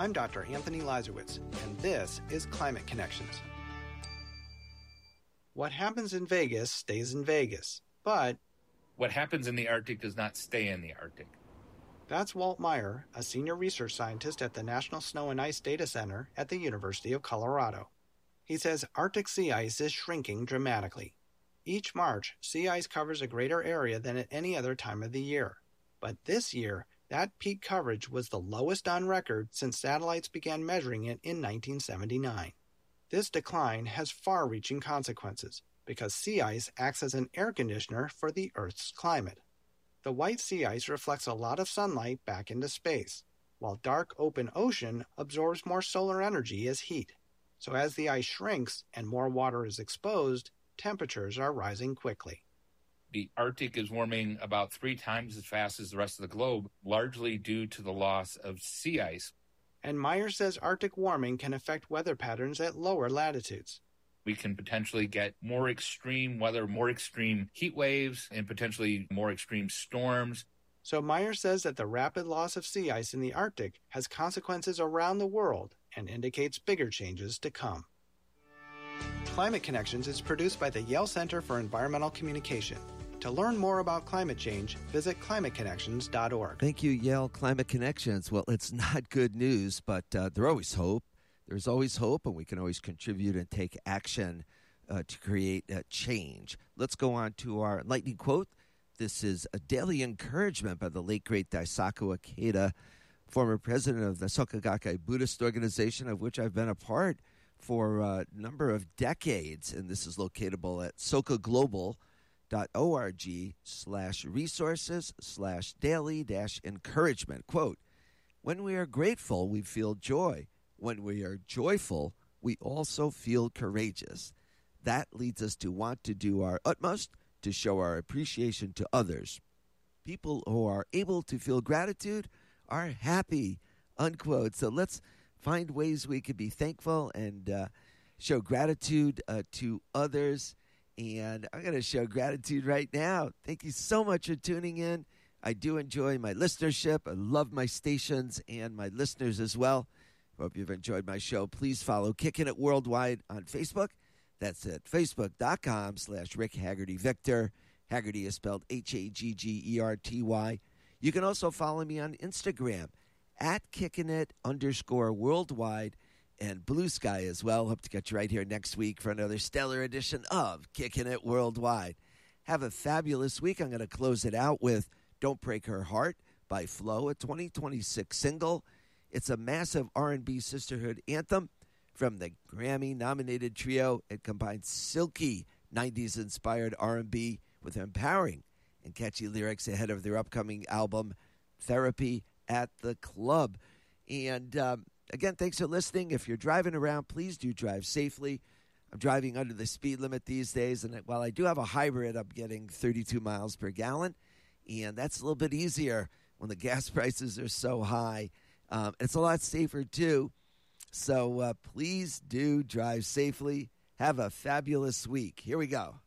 I'm Dr. Anthony Lazarowitz, and this is Climate Connections. What happens in Vegas stays in Vegas, but what happens in the Arctic does not stay in the Arctic. That's Walt Meyer, a senior research scientist at the National Snow and Ice Data Center at the University of Colorado. He says Arctic sea ice is shrinking dramatically. Each March, sea ice covers a greater area than at any other time of the year. But this year, that peak coverage was the lowest on record since satellites began measuring it in 1979. This decline has far-reaching consequences because sea ice acts as an air conditioner for the Earth's climate. The white sea ice reflects a lot of sunlight back into space, while dark open ocean absorbs more solar energy as heat. So as the ice shrinks and more water is exposed, temperatures are rising quickly. The Arctic is warming about 3 times as fast as the rest of the globe, largely due to the loss of sea ice. And Meyer says Arctic warming can affect weather patterns at lower latitudes. We can potentially get more extreme weather, more extreme heat waves, and potentially more extreme storms. So Meyer says that the rapid loss of sea ice in the Arctic has consequences around the world and indicates bigger changes to come. Climate Connections is produced by the Yale Center for Environmental Communication. To learn more about climate change, visit climateconnections.org. Thank you, Yale Climate Connections. Well, it's not good news, but there's always hope. There's always hope, and we can always contribute and take action to create change. Let's go on to our lightning quote. This is a daily encouragement by the late, great Daisaku Ikeda, former president of the Soka Gakkai Buddhist organization, of which I've been a part for a number of decades. And this is locatable at sokaglobal.org/resources/daily-encouragement. Quote, when we are grateful, we feel joy. When we are joyful, we also feel courageous. That leads us to want to do our utmost to show our appreciation to others. People who are able to feel gratitude are happy, unquote. So let's find ways we can be thankful and show gratitude to others. And I'm going to show gratitude right now. Thank you so much for tuning in. I do enjoy my listenership. I love my stations and my listeners as well. Hope you've enjoyed my show. Please follow Kicking It Worldwide on Facebook. That's at facebook.com/Rick Haggerty Victor. Haggerty is spelled Haggerty. You can also follow me on Instagram at KickingIt_worldwide and Blue Sky as well. Hope to catch you right here next week for another stellar edition of Kicking It Worldwide. Have a fabulous week. I'm going to close it out with Don't Break Her Heart by Flo, a 2026 single. It's a massive R&B sisterhood anthem from the Grammy-nominated trio. It combines silky 90s-inspired R&B with empowering and catchy lyrics ahead of their upcoming album, Therapy at the Club. And again, thanks for listening. If you're driving around, please do drive safely. I'm driving under the speed limit these days, and while I do have a hybrid, I'm getting 32 miles per gallon, and that's a little bit easier when the gas prices are so high. It's a lot safer, too. So please do drive safely. Have a fabulous week. Here we go.